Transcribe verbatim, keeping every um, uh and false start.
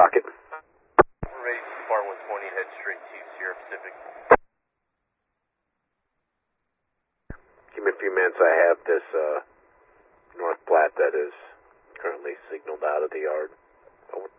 Rocket. Ready to bar one twenty, head straight to Sierra Pacific. Give me a few minutes. I have this uh, North Platte that is currently signaled out of the yard. Over.